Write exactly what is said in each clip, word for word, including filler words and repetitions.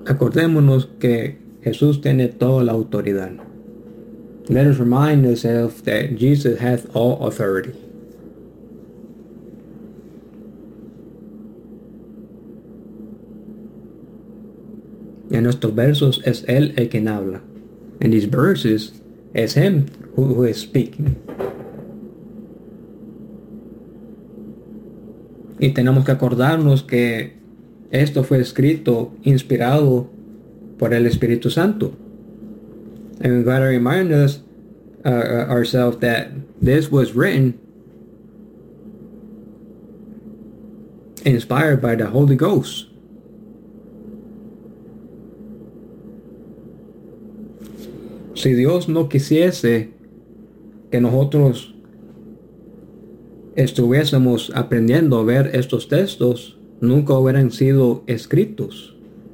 Acordémonos que Jesús tiene toda la autoridad. Let us remind ourselves that Jesus has all authority. En estos versos es Él el quien habla. In these verses, it's Him who, who is speaking. Y tenemos que acordarnos que esto fue escrito, inspirado por el Espíritu Santo. And we gotta remind us uh, ourselves that this was written inspired by the Holy Ghost. Si Dios no quisiese que nosotros estuviésemos aprendiendo a ver estos textos, nunca hubieran sido escritos.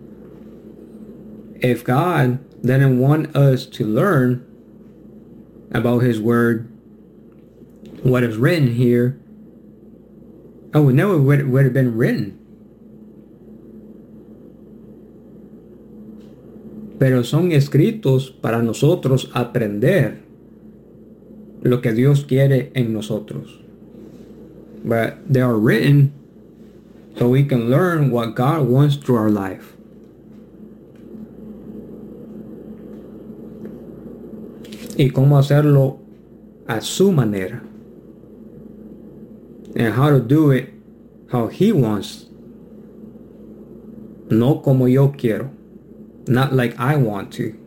If God didn't want us to learn about His Word, what is written here, it would never would, would have been written. Pero son escritos para nosotros aprender lo que Dios quiere en nosotros. But they are written so we can learn what God wants through our life. Y cómo hacerlo a su manera. And how to do it how He wants. No como yo quiero. Not like I want to.